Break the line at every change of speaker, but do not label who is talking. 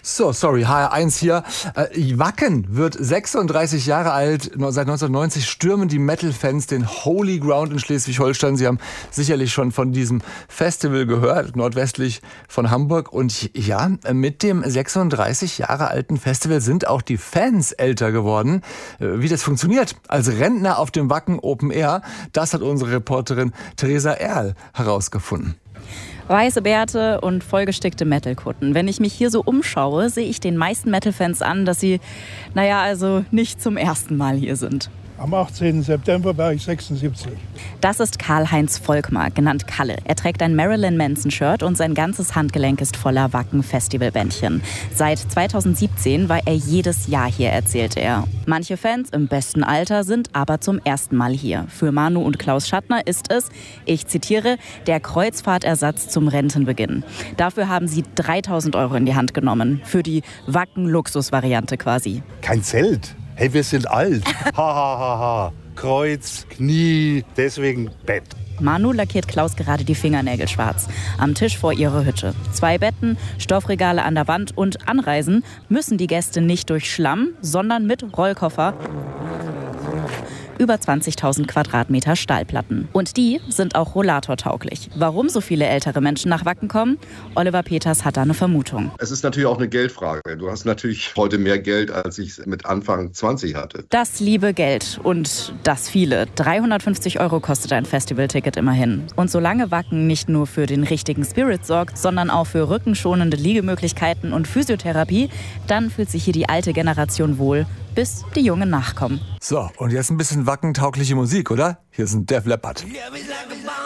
So, sorry, HR1 hier. Wacken wird 36 Jahre alt. Seit 1990 stürmen die Metal-Fans den Holy Ground in Schleswig-Holstein. Sie haben sicherlich schon von diesem Festival gehört, nordwestlich von Hamburg. Und ja, mit dem 36 Jahre alten Festival sind auch die Fans älter geworden. Wie das funktioniert als Rentner auf dem Wacken Open Air, das hat unsere Reporterin Theresa Erl herausgefunden.
Weiße Bärte und vollgestickte Metal-Kutten. Wenn ich mich hier so umschaue, sehe ich den meisten Metal-Fans an, dass sie, nicht zum ersten Mal hier sind.
Am 18. September war ich 76.
Das ist Karl-Heinz Volkmar, genannt Kalle. Er trägt ein Marilyn Manson-Shirt und sein ganzes Handgelenk ist voller Wacken-Festivalbändchen. Seit 2017 war er jedes Jahr hier, erzählt er. Manche Fans im besten Alter sind aber zum ersten Mal hier. Für Manu und Klaus Schattner ist es, ich zitiere, der Kreuzfahrtersatz zum Rentenbeginn. Dafür haben sie 3.000 € in die Hand genommen. Für die Wacken-Luxus-Variante quasi.
Kein Zelt. Hey, wir sind alt. Ha, ha, ha, ha. Kreuz, Knie, deswegen Bett.
Manu lackiert Klaus gerade die Fingernägel schwarz. Am Tisch vor ihrer Hütte. 2 Betten, Stoffregale an der Wand und anreisen müssen die Gäste nicht durch Schlamm, sondern mit Rollkoffer. Über 20.000 Quadratmeter Stahlplatten. Und die sind auch rollatortauglich. Warum so viele ältere Menschen nach Wacken kommen? Oliver Peters hat da eine Vermutung.
Es ist natürlich auch eine Geldfrage. Du hast natürlich heute mehr Geld, als ich mit Anfang 20 hatte.
Das liebe Geld und das viele. 350 € kostet ein Festivalticket immerhin. Und solange Wacken nicht nur für den richtigen Spirit sorgt, sondern auch für rückenschonende Liegemöglichkeiten und Physiotherapie, dann fühlt sich hier die alte Generation wohl, bis die Jungen nachkommen.
So, und jetzt ein bisschen wackentaugliche Musik, oder? Hier ist ein Def Leppard.